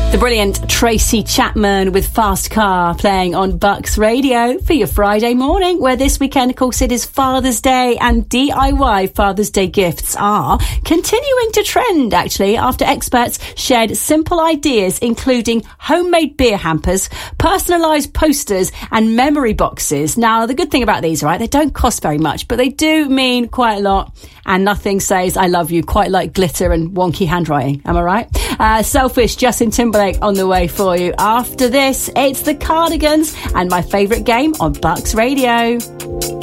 The brilliant Tracy Chapman with Fast Car playing on Bucks Radio for your Friday morning, where this weekend, of course, it is Father's Day, and DIY Father's Day gifts are continuing to trend, actually, after experts shared simple ideas, including homemade beer hampers, personalised posters and memory boxes. Now, the good thing about these, right, they don't cost very much, but they do mean quite a lot, and nothing says I love you quite like glitter and wonky handwriting. Am I right? Selfish, Justin Timberlake on the way for you. After this, it's the Cardigans and my favourite game on Bucks Radio.